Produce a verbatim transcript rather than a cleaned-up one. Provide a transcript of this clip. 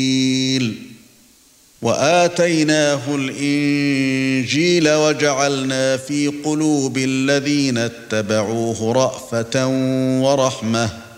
وآتيناه الإنجيل وجعلنا في قلوب الذين اتبعوه رأفة ورحمة